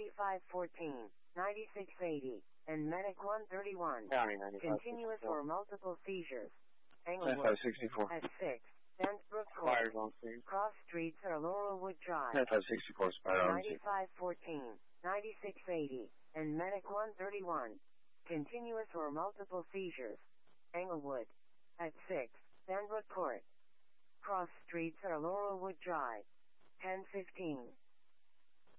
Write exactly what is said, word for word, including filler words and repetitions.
ninety-five fourteen, ninety-six eighty, and Medic one thirty-one. County ninety-five sixty-four. Continuous or multiple seizures. Englewood. ninety-five sixty-four. At six. Bentbrook Fires Court. on scene. Cross Streets or Laurelwood Drive. ninety-five sixty-four, Spider on scene. ninety-five fourteen, ninety-six eighty, and Medic one thirty-one. Continuous or multiple seizures. Englewood. At six. Bentbrook Court. Cross Streets or Laurelwood Drive. ten fifteen.